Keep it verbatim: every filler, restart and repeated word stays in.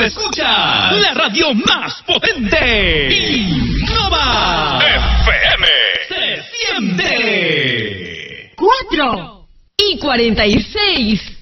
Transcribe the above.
escuchas la radio más potente. Innova F M. Se siente. Cuatro y cuarenta y seis.